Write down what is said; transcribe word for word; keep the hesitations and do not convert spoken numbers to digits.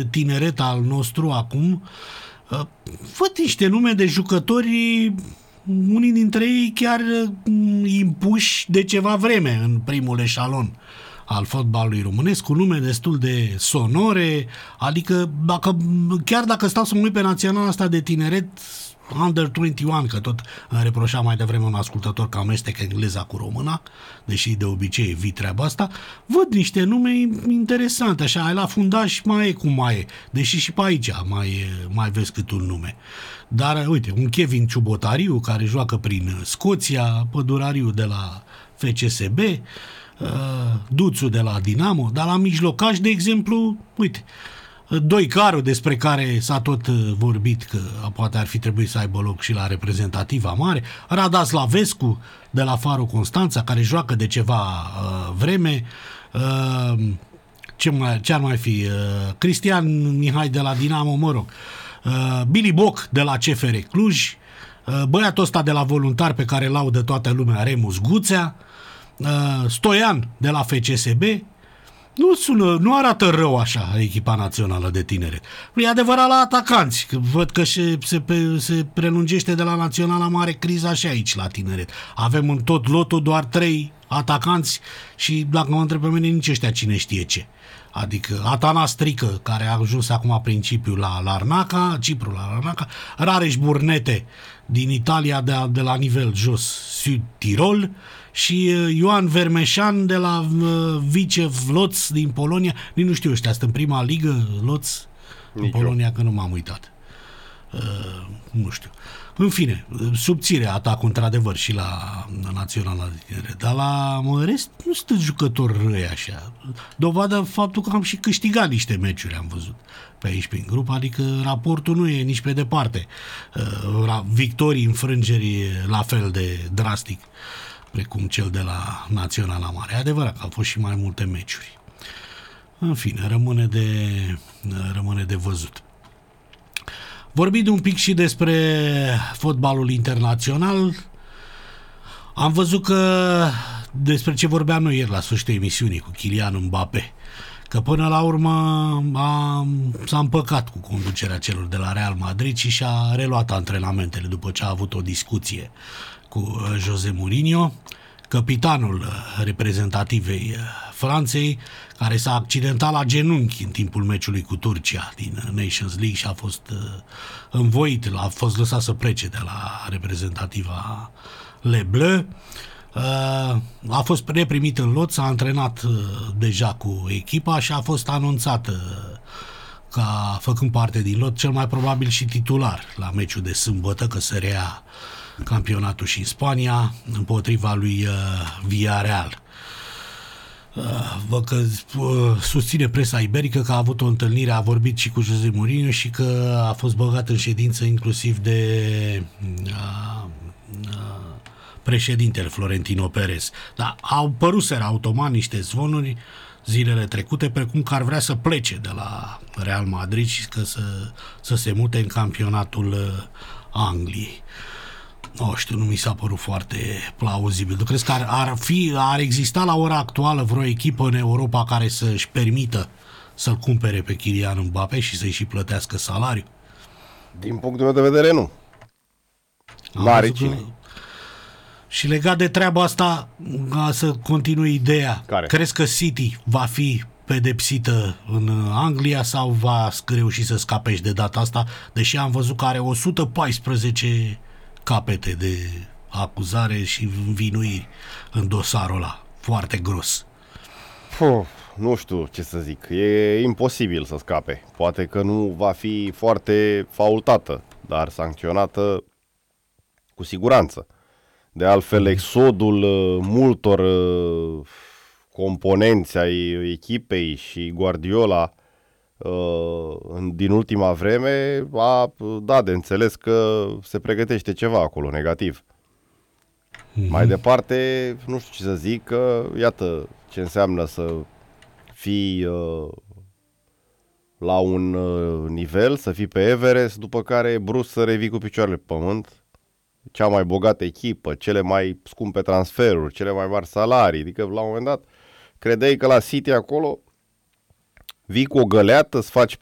tineret al nostru acum, văd niște nume de jucători, unii dintre ei chiar impuși de ceva vreme în primul eșalon al fotbalului românesc, cu nume destul de sonore, adică dacă, chiar dacă stau să mă uit pe naționala asta de tineret, Under douăzeci și unu, că tot îmi reproșa mai devreme un ascultător că amestec engleza cu româna, deși de obicei evit treaba asta, văd niște nume interesante, așa, ai la fundaș mai e cum mai e, deși și pe aici mai, mai vezi cât un nume. Dar, uite, un Kevin Ciubotariu, care joacă prin Scoția, Pădurariu de la F C S B, Duțu de la Dinamo, dar la mijlocaș, de exemplu, uite, Doicaru, despre care s-a tot vorbit că poate ar fi trebuit să aibă loc și la reprezentativa mare, Rada Slavescu de la Faro Constanța, care joacă de ceva uh, vreme, uh, ce, mai, ce ar mai fi, uh, Cristian Mihai de la Dinamo, mă rog, uh, Billy Boc de la C F R Cluj, uh, băiatul ăsta de la Voluntar pe care laudă toată lumea, Remus Guțea, uh, Stoian de la F C S B. Nu sună, nu arată rău așa echipa națională de tineret. E adevărat la atacanți, că văd că se, se, se prelungește de la naționala mare criza și aici la tineret. Avem în tot lotul doar trei atacanți și dacă mă întreb pe mine, nici ăștia cine știe ce. Adică Atanas Strică, care a ajuns acum principiul la Larnaca, Cipru la Larnaca, Rareș Burnete din Italia de, de la nivel jos, Sud Tirol, și Ioan Vermeșan de la Vicev Lodz din Polonia. Nici nu știu ăștia, sunt în prima ligă Lodz în Polonia, că nu m-am uitat. Uh, nu știu. În fine, subțire atacul într-adevăr și la, la Naționala de Tineret, dar la rest nu sunt jucători răi așa. Dovadă faptul că am și câștigat niște meciuri, am văzut pe aici prin grup, adică raportul nu e nici pe departe. Uh, victorii, înfrângeri la fel de drastic precum cel de la Naționala Mare. E adevărat că au fost și mai multe meciuri. În fine, rămâne de, rămâne de văzut. Vorbim un pic și despre fotbalul internațional. Am văzut că despre ce vorbeam noi ieri la sfârșitul emisiunii cu Kylian Mbappé, că până la urmă a, s-a împăcat cu conducerea celor de la Real Madrid și și-a reluat antrenamentele după ce a avut o discuție cu José Mourinho, capitanul reprezentativei Franței, care s-a accidentat la genunchi în timpul meciului cu Turcia din Nations League și a fost învoit, a fost lăsat să plece de la reprezentativa Le Bleu. A fost reprimit în lot, s-a antrenat deja cu echipa și a fost anunțat ca făcând parte din lot, cel mai probabil și titular la meciul de sâmbătă, că se rea campionatul și în Spania împotriva lui uh, Villarreal. Uh, văd că uh, susține presa iberică că a avut o întâlnire, a vorbit și cu José Mourinho și că a fost băgat în ședință inclusiv de uh, uh, președintele Florentino Perez. Dar au păruseră automat niște zvonuri zilele trecute, precum că ar vrea să plece de la Real Madrid și că să, să se mute în campionatul uh, Angliei. Nu știu, nu mi s-a părut foarte plauzibil. Tu crezi că ar, ar, fi, ar exista la ora actuală vreo echipă în Europa care să-și permită să-l cumpere pe Kylian Mbappé și să-i și plătească salariu? Din punctul meu de vedere, nu. N-are cine. Că... Și legat de treaba asta, ca să continui ideea, care? Crezi că City va fi pedepsită în Anglia sau va reuși să scape și de data asta, deși am văzut că are o sută paisprezece capete de acuzare și învinuiri în dosarul ăla. Foarte gros. Puh, nu știu ce să zic. E imposibil să scape. Poate că nu va fi foarte faultată, dar sancționată cu siguranță. De altfel, exodul multor componenți ai echipei și Guardiola din ultima vreme a dat de înțeles că se pregătește ceva acolo negativ. Mm-hmm. Mai departe, nu știu ce să zic, că iată ce înseamnă să fii uh, la un uh, nivel, să fii pe Everest, după care brusc să revii cu picioarele pe pământ, cea mai bogată echipă, cele mai scumpe transferuri, cele mai mari salarii, adică la un moment dat credeai că la City acolo vii cu o găleată, îți faci